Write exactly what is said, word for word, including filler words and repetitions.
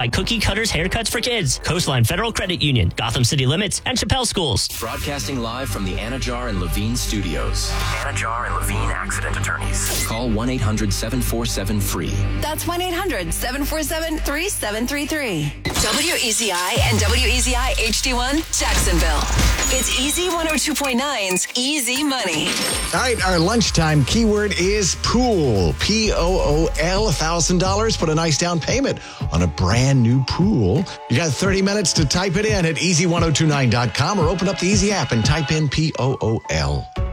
like Cookie Cutters Haircuts for Kids, Coastline Federal Credit Union, Gotham City Limits, and Chappelle Schools. Broadcasting live from the Anajar and Levine studios. Anajar and Levine Accident Attorneys. Call one eight hundred seven four seven free. That's one eight hundred seven four seven three seven three three. W E Z I and W E Z I H D one, Jacksonville. It's Easy one oh two point nine's Easy Money. All right, our lunchtime keyword is pool. P O O L, one thousand dollars. Put a nice down payment on a brand new pool. You got thirty minutes to type it in at easy ten twenty-nine dot com or open up the Easy app and type in P O O L.